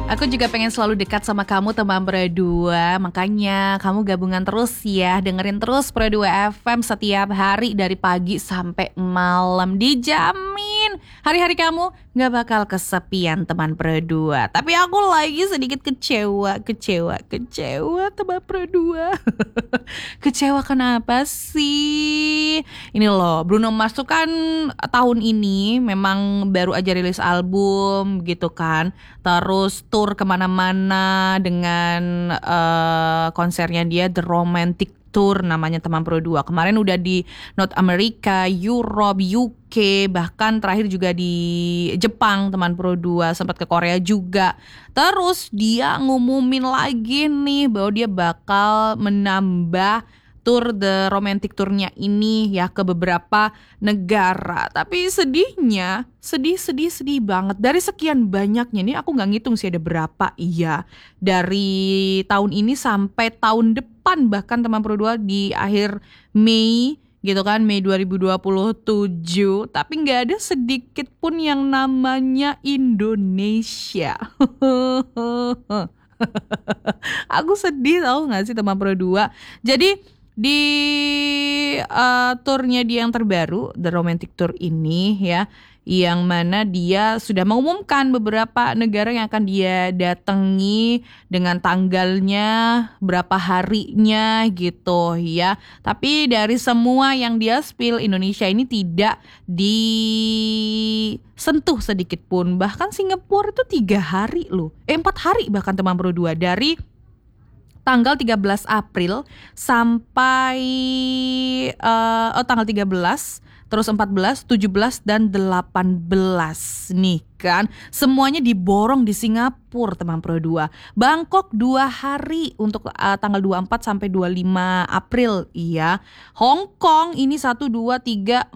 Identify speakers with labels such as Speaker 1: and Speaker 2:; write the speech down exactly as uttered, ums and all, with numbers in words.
Speaker 1: Aku juga pengen selalu dekat sama kamu teman berdua. Makanya kamu gabungan terus ya. Dengerin terus Pro dua F M setiap hari dari pagi sampai malam. Dijamin hari-hari kamu gak bakal kesepian teman Pro dua. Tapi aku lagi sedikit kecewa, kecewa, kecewa teman Pro dua. Kecewa kenapa sih? Ini loh, Bruno Mars tuh kan tahun ini memang baru aja rilis album gitu kan. Terus tour kemana-mana dengan uh, konsernya dia The Romantic Tour namanya teman Pro dua. Kemarin udah di North America, Europe, U K, bahkan terakhir juga di Jepang teman Pro dua, sempat ke Korea juga. Terus dia ngumumin lagi nih bahwa dia bakal menambah tour The Romantic Tournya ini ya ke beberapa negara. Tapi sedihnya, sedih, sedih, sedih banget. Dari sekian banyaknya nih, aku gak ngitung sih ada berapa. Iya, dari tahun ini sampai tahun depan, bahkan teman Pro dua di akhir Mei gitu kan, Mei dua ribu dua puluh tujuh. Tapi gak ada sedikit pun yang namanya Indonesia. Aku sedih tau gak sih teman Pro dua. Jadi di uh, turnya dia yang terbaru, The Romantic Tour ini ya, yang mana dia sudah mengumumkan beberapa negara yang akan dia datangi dengan tanggalnya, berapa harinya gitu ya. Tapi dari semua yang dia spill, Indonesia ini tidak disentuh sedikit pun. Bahkan Singapura itu tiga hari loh, eh empat hari bahkan teman Pro dua, dari tanggal tiga belas April sampai uh, oh tanggal tiga belas, terus empat belas, tujuh belas dan delapan belas nih kan. Semuanya diborong di Singapura teman Pro dua. Bangkok dua hari untuk uh, tanggal dua puluh empat sampai dua puluh lima April iya. Hong Kong ini satu, dua, tiga